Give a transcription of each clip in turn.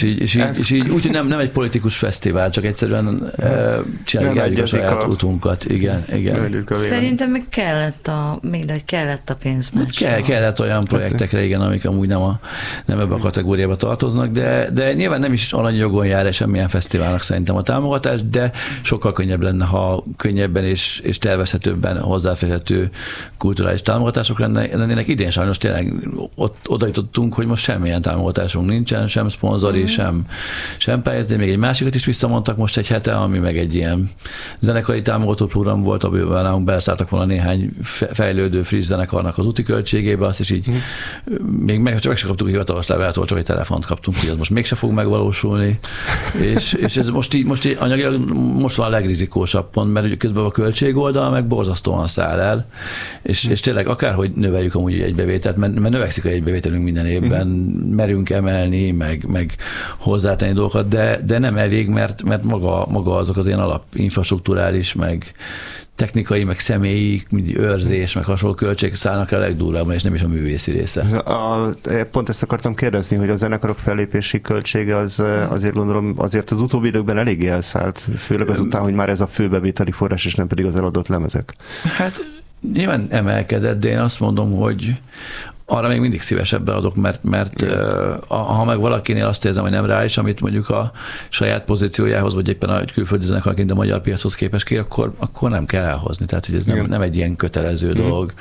És így úgyhogy nem egy politikus fesztivál, csak egyszerűen csináljuk a saját utunkat. Igen. Szerintem meg kellett a pénzmeccs. Kellett olyan projektekre, igen, amik amúgy nem ebbe a kategóriába tartoznak, de nyilván nem is alanyjogon jár semmilyen fesztiválnak szerintem a támogatás, de sokkal könnyebb lenne, ha könnyebben és tervezhetőbben hozzáférhető kulturális támogatások lennének. Idén sajnos tényleg oda jutottunk, hogy most semmilyen támogatásunk nincsen, sem szponzori, sem pályázat, de még egy másikat is visszamondtak most egy hete, ami meg egy ilyen zenekari támogató program volt, amiben nálunk beleszálltak volna néhány fejlődő friss zenekarnak az úti költségébe, azt is így még meg sem kaptuk hivatalos levelet, csak egy telefont kaptunk, hogy az most mégse fog megvalósulni, és ez most így anyagilag most van a legrizikósabb pont, mert ugye közben a költségoldal meg borzasztóan száll el, és tényleg akárhogy növeljük amúgy egy bevételt, mert növekszik a egybevételünk minden évben, merünk emelni, meg hozzátenni dolgokat, de nem elég, mert maga azok az ilyen alapinfrastrukturális, meg technikai, meg személyi, őrzés, meg hasonló költségek szállnak el a legdurvábban, és nem is a művészi része. Pont ezt akartam kérdezni, hogy a zenekarok fellépési költsége azért gondolom, azért az utóbbi időkben eléggé elszállt, főleg azután, hogy már ez a főbevételi forrás, és nem pedig az eladott lemezek. Hát nyilván emelkedett, de én azt mondom, hogy arra még mindig szívesebben adok, mert ha meg valakinél azt érzem, hogy nem reális, amit mondjuk a saját pozíciójához, vagy éppen a külföldi zenekarként a magyar piachoz képes ki, akkor nem kell elhozni. Tehát, hogy ez nem egy ilyen kötelező dolog.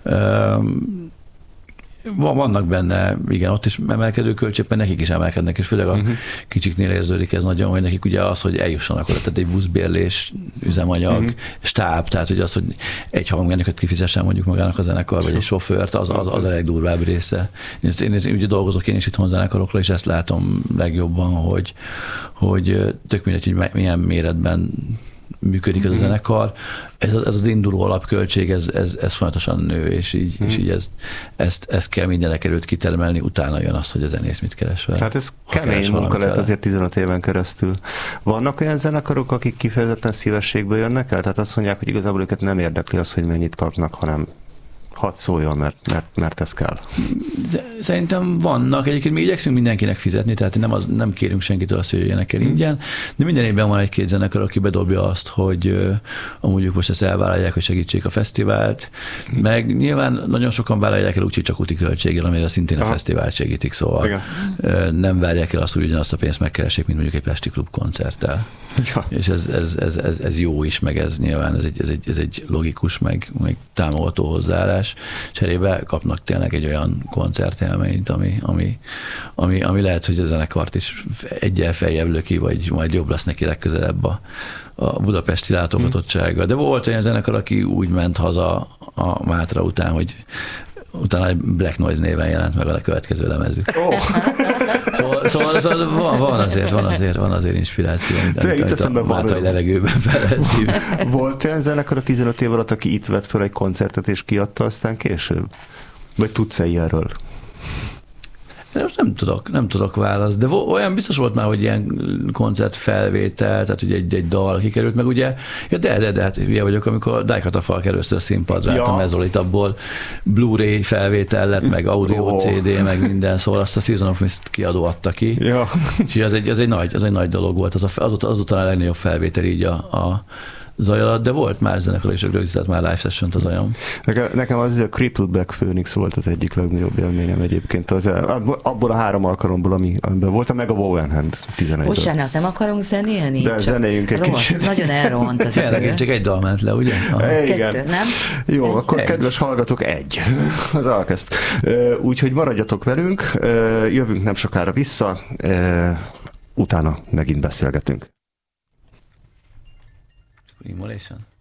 Vannak benne, igen, ott is emelkedő költségben, nekik is emelkednek, és főleg a kicsiknél érződik ez nagyon, hogy nekik ugye az, hogy eljussanak oda, tehát egy buszbérlés, üzemanyag, stáb, tehát hogy az, hogy egy hangmérnököt kifizessen mondjuk magának a zenekar, vagy egy sofőrt, az a legdurvább része. Én ugye dolgozok én is itthon zenekarokra, és ezt látom legjobban, hogy tök mindegy, hogy milyen méretben működik ez a zenekar. Ez az induló alapköltség, ez folyamatosan nő, és így ezt kell mindenek előtt kitermelni, utána jön az, hogy a zenész mit keres vele. Tehát ez kemény munka lett azért 15 éven keresztül. Vannak olyan zenekarok, akik kifejezetten szívességből jönnek el? Tehát azt mondják, hogy igazából őket nem érdekli az, hogy mennyit kapnak, hanem hadd szóljon, mert ez kell. Szerintem vannak. Egyébként mi igyekszünk mindenkinek fizetni, tehát nem kérünk senkitől azt, hogy jöjjenek el ingyen, de minden évben van egy-két zenekar, aki bedobja azt, hogy amúgy ők most ezt elvállalják, hogy segítsék a fesztivált, meg nyilván nagyon sokan vállalják el úgy, hogy csak úti költséggel, amire szintén a fesztivált segítik, szóval nem várják el azt, hogy ugyanazt a pénzt megkeressék, mint mondjuk egy Pesti Klub koncerttel. Ja. És ez jó is, meg ez nyilván ez egy logikus, meg támogató hozzáállás. Cserébe kapnak tényleg egy olyan koncertélményt, ami lehet, hogy a zenekart is egyel feljebb löki, vagy majd jobb lesz neki legközelebb a budapesti látogatottsága. De volt olyan zenekar, aki úgy ment haza a Mátra után, hogy utána egy Black Noise néven jelent meg a következő lemezük. Szóval van azért inspiráció, amit a Mátrai levegőben felelszív. Volt olyan zenekar a 15 év alatt, aki itt vett fel egy koncertet és kiadta aztán később? Vagy tudsz-e ilyenről? De most nem tudok választ, de olyan biztos volt már, hogy ilyen koncertfelvétel, tehát ugye egy dal kikerült, meg ugye, de hát hülye vagyok, amikor Dajkatafalk először a színpadra, a Mezolit, abból Blu-ray felvétel lett, meg audio CD, meg minden, szóval azt a Season of Mist kiadó adta ki. Ja. És az egy nagy dolog volt, azután a legnagyobb felvétel így a zaj alatt, de volt már zenekar, és rögzített már live session-t az ajam. Nekem az a Crippled Black Phoenix volt az egyik legnagyobb élményem egyébként. Abból a 3 alkalomból, amiben voltam, meg a Woven Hand 11-ből. Bocsánat, nem akarunk zenélni? De zenéljünk egy kicsit. Nagyon elrohant az idő. Csak egy dal ment le, ugye? Igen. 2, nem? Jó, akkor kedves hallgatók, 1. Az elkezd. Úgyhogy maradjatok velünk, jövünk nem sokára vissza, utána megint beszélgetünk. Immolation?